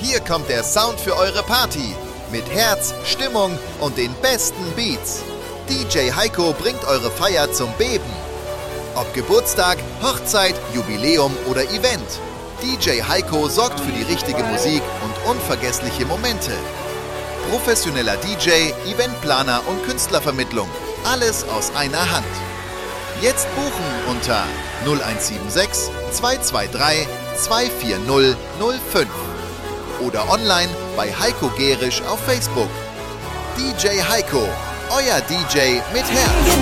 Hier kommt der Sound für eure Party. Mit Herz, Stimmung und den besten Beats. DJ Heiko bringt eure Feier zum Beben. Ob Geburtstag, Hochzeit, Jubiläum oder Event. DJ Heiko sorgt für die richtige Musik und unvergessliche Momente. Professioneller DJ, Eventplaner und Künstlervermittlung. Alles aus einer Hand. Jetzt buchen unter 0176 223 24005 oder online bei Heiko Gerisch auf Facebook. DJ Heiko, euer DJ mit Herz.